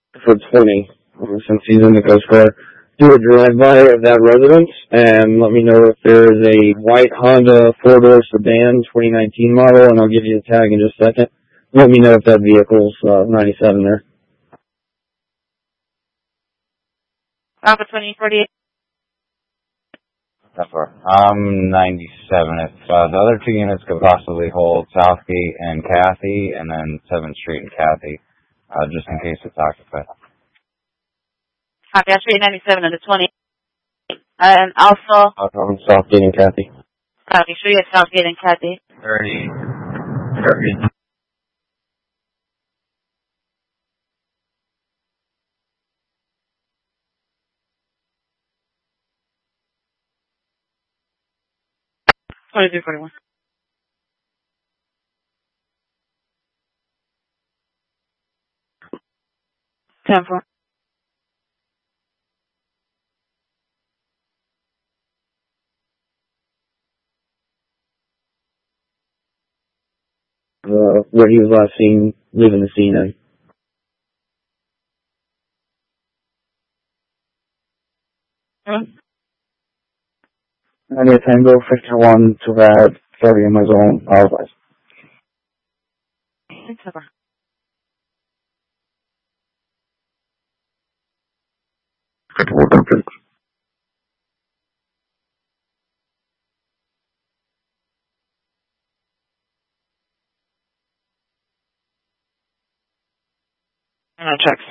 for 20, since he's in the Coast Guard. Do a drive-by of that residence and let me know if there is a white Honda four-door sedan 2019 model, and I'll give you the tag in just a second. Let me know if that vehicle's 97 there. Alpha 2048. That's far. I'm 97. If the other two units could possibly hold Southgate and Kathy, and then 7th Street and Kathy, just in case it's occupied. Copy, Street 97 and the 20. And also... Southgate and Kathy. Copy, Street at Southgate and Kathy. 30. 2341. Temple. Where he was last seen leaving the scene in. I need Tango 51 to that 30 in my zone. Otherwise. Thanks, over. No checks.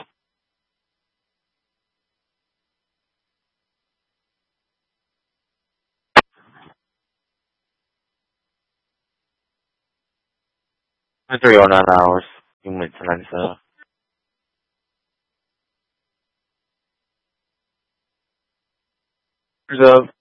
For 309 hours. You went to 97. Reserve.